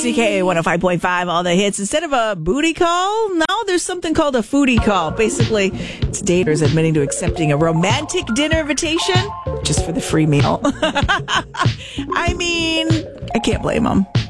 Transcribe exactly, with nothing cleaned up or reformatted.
C K A one oh five point five, all the hits. Instead of a booty call, now there's something called a foodie call. Basically, it's daters admitting to accepting a romantic dinner invitation just for the free meal. I mean, I can't blame them.